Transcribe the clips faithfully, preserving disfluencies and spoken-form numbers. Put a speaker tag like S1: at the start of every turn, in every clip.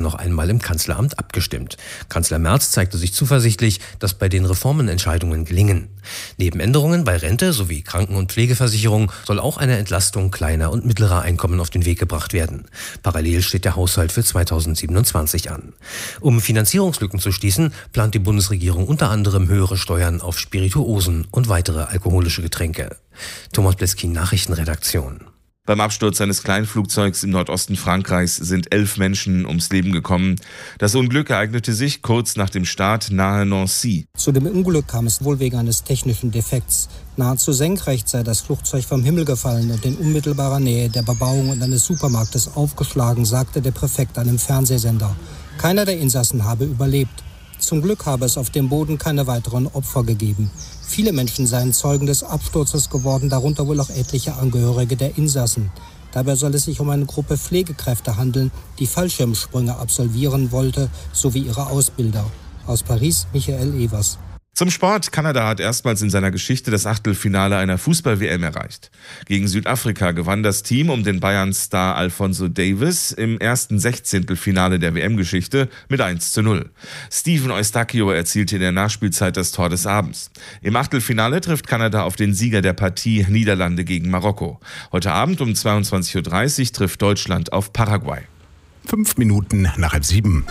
S1: noch einmal im Kanzleramt abgestimmt. Kanzler Merz zeigte sich zuversichtlich, dass bei den Reformen Entscheidungen gelingen. Neben Änderungen bei Rente sowie Kranken- und Pflegeversicherung soll auch eine Entlastung kleiner und mittlerer Einkommen auf den Weg gebracht werden. Parallel steht der Haushalt für zweitausendsiebenundzwanzig an. Um Finanzierungslücken zu schließen, plant die Bundesregierung unter anderem höhere Steuern auf Spirituosen und weitere alkoholische Getränke. Thomas Bleskin, Nachrichtenredaktion.
S2: Beim Absturz eines Kleinflugzeugs im Nordosten Frankreichs sind elf Menschen ums Leben gekommen. Das Unglück ereignete sich kurz nach dem Start nahe Nancy.
S3: Zu dem Unglück kam es wohl wegen eines technischen Defekts. Nahezu senkrecht sei das Flugzeug vom Himmel gefallen und in unmittelbarer Nähe der Bebauung und eines Supermarktes aufgeschlagen, sagte der Präfekt einem Fernsehsender. Keiner der Insassen habe überlebt. Zum Glück habe es auf dem Boden keine weiteren Opfer gegeben. Viele Menschen seien Zeugen des Absturzes geworden, darunter wohl auch etliche Angehörige der Insassen. Dabei soll es sich um eine Gruppe Pflegekräfte handeln, die Fallschirmsprünge absolvieren wollte, sowie ihre Ausbilder. Aus Paris, Michael Evers.
S2: Zum Sport. Kanada hat erstmals in seiner Geschichte das Achtelfinale einer Fußball-W M erreicht. Gegen Südafrika gewann das Team um den Bayern-Star Alphonso Davies im ersten Sechzehntelfinale der W M-Geschichte mit eins zu null. Steven Eustáquio erzielte in der Nachspielzeit das Tor des Abends. Im Achtelfinale trifft Kanada auf den Sieger der Partie Niederlande gegen Marokko. Heute Abend um zweiundzwanzig Uhr dreißig trifft Deutschland auf Paraguay.
S4: Fünf Minuten nach halb sieben.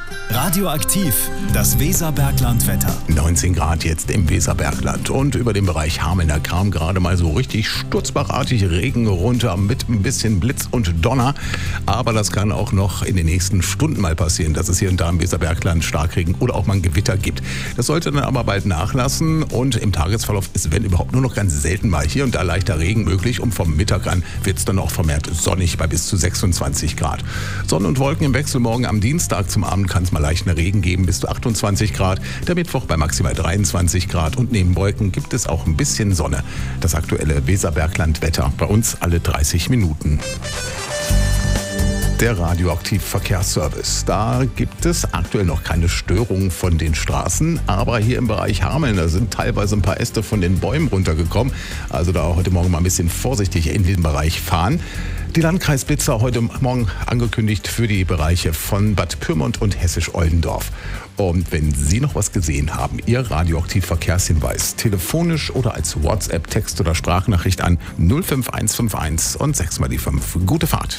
S5: Radioaktiv, das Weserbergland-Wetter.
S4: neunzehn Grad jetzt im Weserbergland und über dem Bereich Hameln kam gerade mal so richtig sturzbarartig Regen runter mit ein bisschen Blitz und Donner. Aber das kann auch noch in den nächsten Stunden mal passieren, dass es hier und da im Weserbergland Starkregen oder auch mal ein Gewitter gibt. Das sollte dann aber bald nachlassen und im Tagesverlauf ist, wenn überhaupt, nur noch ganz selten mal hier und da leichter Regen möglich. Und vom Mittag an wird es dann auch vermehrt sonnig bei bis zu sechsundzwanzig Grad. Sonne und Wolken im Wechsel morgen am Dienstag. Zum Abend kann es mal leichten Regen geben bis zu achtundzwanzig Grad. Der Mittwoch bei maximal dreiundzwanzig Grad und neben Wolken gibt es auch ein bisschen Sonne. Das aktuelle Weserbergland-Wetter bei uns alle dreißig Minuten. Der Radioaktiv-Verkehrsservice. Da gibt es aktuell noch keine Störungen von den Straßen, aber hier im Bereich Hameln, da sind teilweise ein paar Äste von den Bäumen runtergekommen. Also da heute Morgen mal ein bisschen vorsichtig in diesem Bereich fahren. Die Landkreisblitzer heute Morgen angekündigt für die Bereiche von Bad Pyrmont und Hessisch-Oldendorf. Und wenn Sie noch was gesehen haben, Ihr Radioaktiv-Verkehrshinweis, telefonisch oder als WhatsApp, Text oder Sprachnachricht an null fünf eins fünf eins und sechs mal die fünf. Gute Fahrt.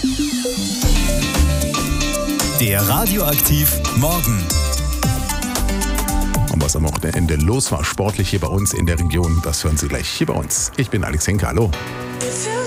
S5: Der Radioaktiv Morgen.
S4: Und was am Wochenende los war, sportlich hier bei uns in der Region, das hören Sie gleich hier bei uns. Ich bin Alex Henke, hallo.